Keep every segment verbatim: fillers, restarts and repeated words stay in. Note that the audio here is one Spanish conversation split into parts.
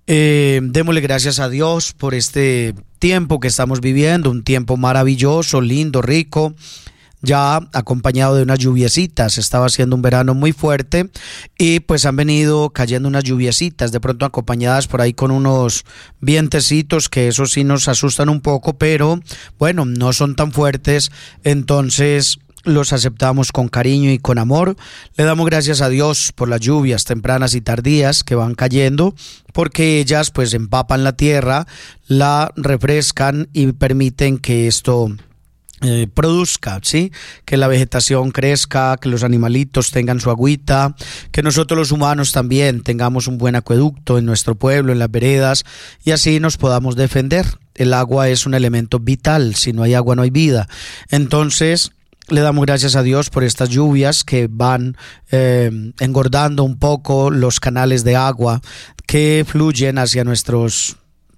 Eh, démosle gracias a Dios por este tiempo que estamos viviendo, un tiempo maravilloso, lindo, rico, ya acompañado de unas lluviecitas. Estaba haciendo un verano muy fuerte y pues han venido cayendo unas lluviecitas, de pronto acompañadas por ahí con unos vientecitos que eso sí nos asustan un poco, pero bueno, no son tan fuertes, entonces los aceptamos con cariño y con amor. Le damos gracias a Dios por las lluvias tempranas y tardías que van cayendo, porque ellas pues empapan la tierra, la refrescan y permiten que esto Eh, produzca, ¿sí? Que la vegetación crezca, que los animalitos tengan su agüita, que nosotros los humanos también tengamos un buen acueducto en nuestro pueblo, en las veredas, y así nos podamos defender. El agua es un elemento vital, si no hay agua no hay vida. Entonces le damos gracias a Dios por estas lluvias que van eh, engordando un poco los canales de agua que fluyen hacia nuestros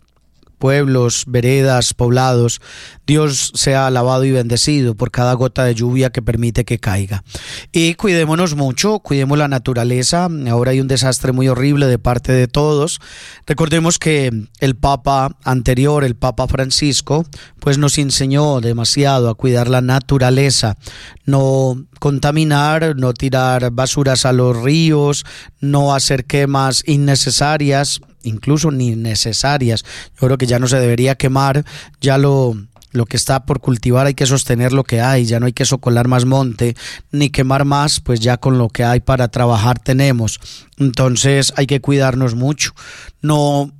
pueblos, veredas, poblados. Dios sea alabado y bendecido por cada gota de lluvia que permite que caiga. Y cuidémonos mucho, cuidemos la naturaleza. Ahora hay un desastre muy horrible de parte de todos. Recordemos que el Papa anterior, el Papa Francisco, pues nos enseñó demasiado a cuidar la naturaleza, no contaminar, no tirar basuras a los ríos, no hacer quemas innecesarias, incluso ni necesarias. Yo creo que ya no se debería quemar, ya lo, lo que está por cultivar hay que sostener lo que hay, ya no hay que socolar más monte, ni quemar más, pues ya con lo que hay para trabajar tenemos. Entonces hay que cuidarnos mucho, no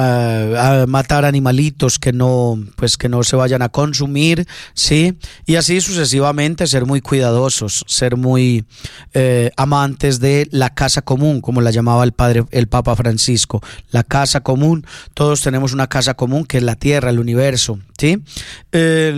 A, a matar animalitos que no, pues que no se vayan a consumir, sí, y así sucesivamente, ser muy cuidadosos, ser muy eh, amantes de la casa común, como la llamaba el padre, el Papa Francisco, la casa común. Todos tenemos una casa común que es la tierra, el universo, sí. Eh,